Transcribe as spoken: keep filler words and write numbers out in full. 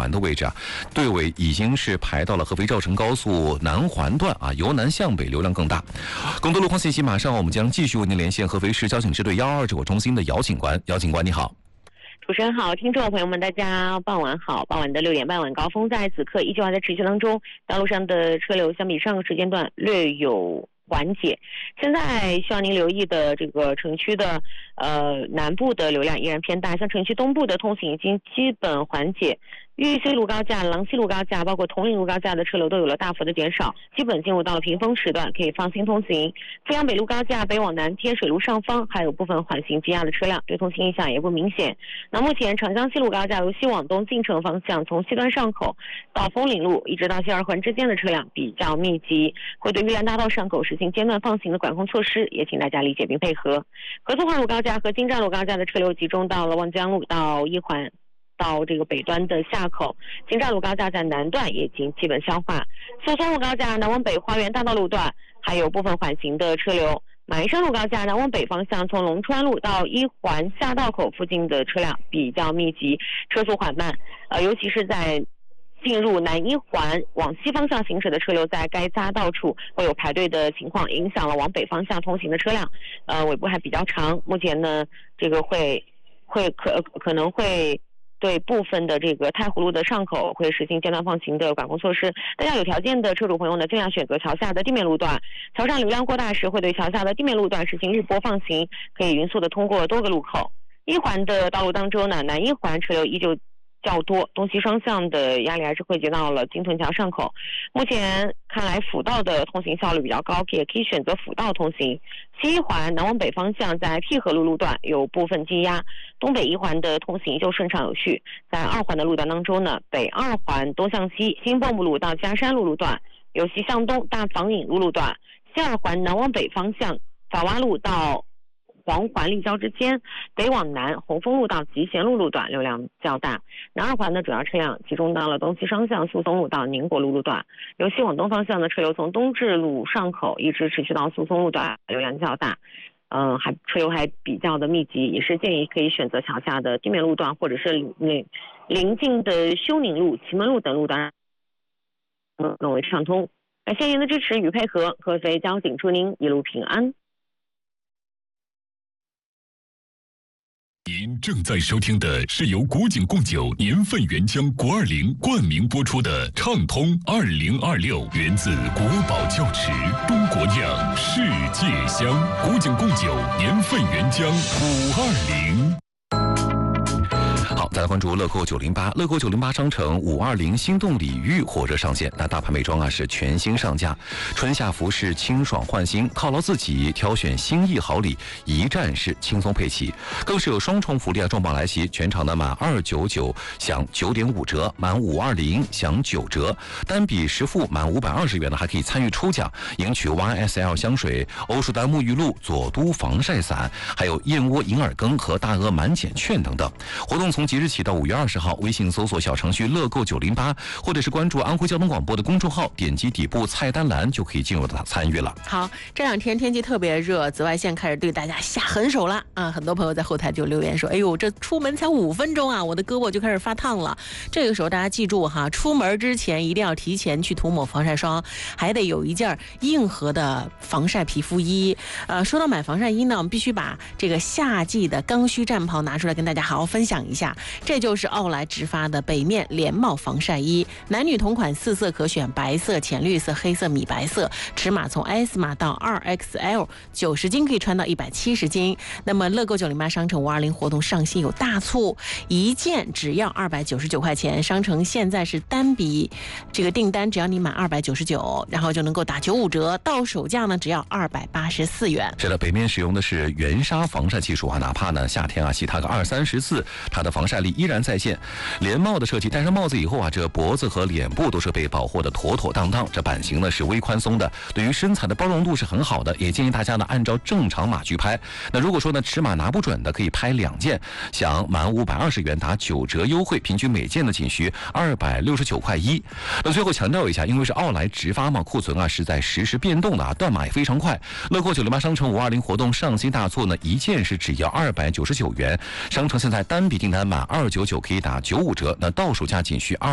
环的位置啊，队尾已经是排到了合肥赵城高速南环段啊，由南向北流量更大。更多路况信息，马上我们将继续为您连线合肥市交警支队幺二指挥中心的姚警官。姚警官你好。 主持人好，听众朋友们，大家傍晚好。傍晚的六点半，晚高峰在此刻依旧还在持续当中，道路上的车流相比上个时间段略有缓解。现在需要您留意的这个城区的呃南部的流量依然偏大，像城区东部的通行已经基本缓解。豫西路高架、郎西路高架，包括铜陵路高架的车流都有了大幅的减少，基本进入到了平峰时段，可以放心通行。阜阳北路高架北往南天水路上方还有部分缓行积压的车辆，对通行影响也不明显。那目前长江西路高架由西往东进城方向，从西端上口到枫岭路一直到西二环之间的车辆比较密集，会对玉兰大道上口实行间断放行的管控措施，也请大家理解并配合。合作化路高架和金站路高架的车流集中到了望江路到一环。到这个北端的下口，金站路高架在南段也已经基本消化。宿松路高架南往北花园大道路段还有部分缓行的车流。马鞍山路高架南往北方向，从龙川路到一环下道口附近的车辆比较密集，车速缓慢，呃，尤其是在进入南一环往西方向行驶的车流，在该匝道处会有排队的情况，影响了往北方向通行的车辆，呃，尾部还比较长。目前呢，这个会会可可能会。对部分的这个太湖路的上口会实行间断放行的管控措施，大家有条件的车主朋友呢，尽量选择桥下的地面路段。桥上流量过大时，会对桥下的地面路段实行日播放行，可以匀速的通过多个路口。一环的道路当中呢，南一环车流依旧较多，东西双向的压力还是汇集到了金屯桥上口。目前看来辅道的通行效率比较高，也可以选择辅道通行。西一环南往北方向在淠河路路段有部分积压，东北一环的通行依旧顺畅有序。在二环的路段当中呢，北二环东向西新蚌埠路到嘉山路路段由西向东大房引路路段，西二环南往北方向法洼路到黄环立交之间，北往南红枫路到集贤路路段流量较大。南二环的主要车辆集中到了东西双向宿松路到宁国路路段，由西往东方向的车流从东至路上口一直持续到宿松路段，流量较大。嗯、呃，还车流还比较的密集，也是建议可以选择桥下的地面路段，或者是那临近的休宁路、祁门路等路段，嗯，更为畅通。感谢您的支持与配合，合肥交警祝您一路平安。 您正在收听的是由古井贡酒年份原浆国二零冠名播出的畅通二零二六，源自国宝窖池，中国酿，世界香。古井贡酒年份原浆五二零。 好，再来关注乐购九零八，乐购九零八商城五二零心动礼遇火热上线。那大牌美妆啊是全新上架，春夏服饰清爽换新，犒劳自己，挑选心意好礼，一站式轻松配齐，更是有双重福利啊，重磅来袭！全场的满二九九享九点五折，满五二零享九折，单笔实付满五百二十元呢，还可以参与抽奖，赢取 Y S L 香水、欧舒丹沐浴露、佐都防晒伞，还有燕窝银耳羹和大鹅满减券等等。活动从即日起到五月二十号，微信搜索小程序乐购九零八，或者是关注安徽交通广播的公众号，点击底部菜单栏就可以进入到参与了。 好，这两天天气特别热，紫外线开始对大家下狠手了啊！很多朋友在后台就留言说：“哎呦，这出门才五分钟啊，我的胳膊就开始发烫了。”这个时候大家记住哈，出门之前一定要提前去涂抹防晒霜，还得有一件硬核的防晒皮肤衣。呃，说到买防晒衣呢，我们必须把这个夏季的刚需战袍拿出来跟大家好好分享一下。这就是奥莱直发的北面连帽防晒衣，男女同款，四色可选，白色、浅绿色、黑色、米白色，尺码从 S 码到 二 X L， 九十斤可以穿到一百七十斤。那么乐购九零八商城五二零活动上新有大促，一件只要二百九十九块钱，商城现在是单笔这个订单，只要你满二百九十九，然后就能够打九五折，到手价呢只要二百八十四元。 是的，北面使用的是原纱防晒技术啊，哪怕呢夏天啊洗它个二三十次，它的防晒力依然在线。连帽的设计，戴上帽子以后啊，这脖子和脸部都是被保护的妥妥当当。这版型呢是微宽松的，对于身材的包容度是很好的，也建议大家呢按照正常码去拍。那如果说呢尺码拿不准的，可以拍两件，享满五百二十元打九折优惠，平均每件呢仅需二百六十九块一。那最后强调一下，因为是奥莱直发嘛，库存啊是在实时变动的啊，断码也非常快。乐购九零八商城五二零活动上新大促呢，一件是只要二百九十九元，商城现在单笔订单满二九九可以打九五折，那到手价仅需二。